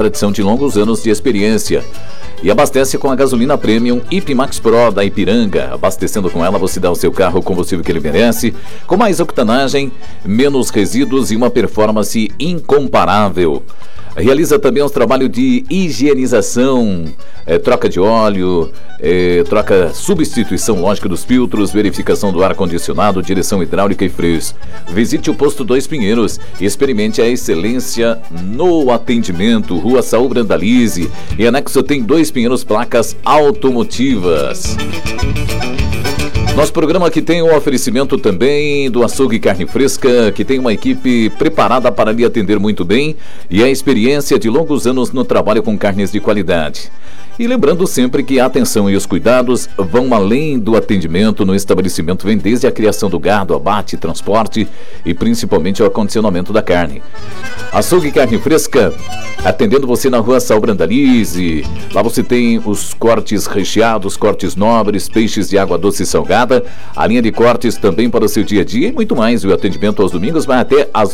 tradição de longos anos de experiência. E abastece com a gasolina Premium Ipmax Pro da Ipiranga. Abastecendo com ela, você dá ao seu carro o combustível que ele merece, com mais octanagem, menos resíduos e uma performance incomparável. Realiza também os trabalhos de higienização, troca de óleo, substituição lógica dos filtros, verificação do ar-condicionado, direção hidráulica e freios. Visite o Posto 2 Pinheiros e experimente a excelência no atendimento. Rua Saul Brandalize. Em anexo tem 2 Pinheiros placas automotivas. Nosso programa aqui tem o oferecimento também do Açougue Carne Fresca, que tem uma equipe preparada para lhe atender muito bem e a experiência de longos anos no trabalho com carnes de qualidade. E lembrando sempre que a atenção e os cuidados vão além do atendimento no estabelecimento, vem desde a criação do gado, abate, transporte e principalmente o acondicionamento da carne. Açougue Carne Fresca, atendendo você na Rua Saul Brandalize. Lá você tem os cortes recheados, cortes nobres, peixes de água doce e salgada, a linha de cortes também para o seu dia a dia e muito mais. O atendimento aos domingos vai até às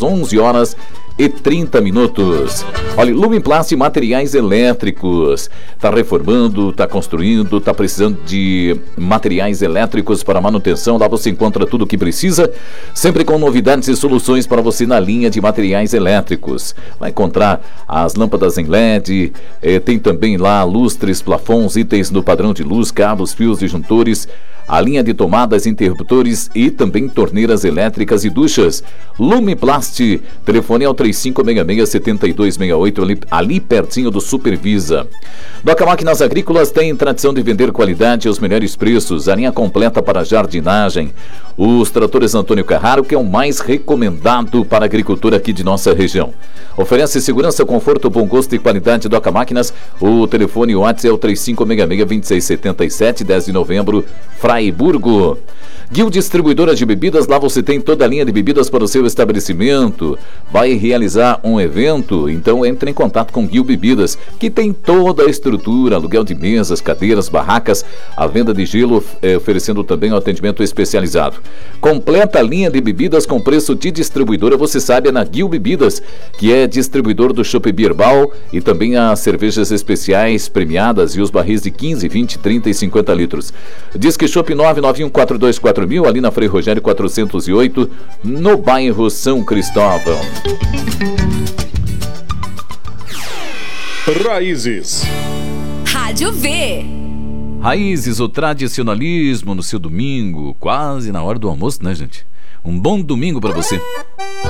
11h30. Olha, Lumenplast Materiais Elétricos. Está reformando, está construindo, está precisando de materiais elétricos para manutenção. Lá você encontra tudo o que precisa, sempre com novidades e soluções para você na linha de materiais elétricos. Vai encontrar as lâmpadas em LED, tem também lá lustres, plafons, itens no padrão de luz, cabos, fios, disjuntores, a linha de tomadas, interruptores e também torneiras elétricas e duchas. Lumenplast, telefone é o 3566-7268, ali pertinho do Supervisa. Doca Máquinas Agrícolas tem tradição de vender qualidade aos melhores preços, a linha completa para jardinagem. Os tratores Antônio Carraro, que é o mais recomendado para a agricultura aqui de nossa região. Oferece segurança, conforto, bom gosto e qualidade. Doca Máquinas, o telefone WhatsApp é o 3566-2677, 10 de novembro, Fraiburgo. Guil Distribuidora de Bebidas, lá você tem toda a linha de bebidas para o seu estabelecimento. Vai realizar um evento? Então entre em contato com Guil Bebidas, que tem toda a estrutura, aluguel de mesas, cadeiras, barracas, a venda de gelo, oferecendo também um atendimento especializado. Completa a linha de bebidas com preço de distribuidora, você sabe, é na Guil Bebidas, que é distribuidor do Chopp Bierbal e também as cervejas especiais premiadas e os barris de 15, 20, 30 e 50 litros. Disque Chopp 991424000, ali na Frei Rogério 408, no bairro São Cristóvão. Raízes. Rádio V. Raízes, o tradicionalismo no seu domingo, quase na hora do almoço, né, gente? Um bom domingo para você.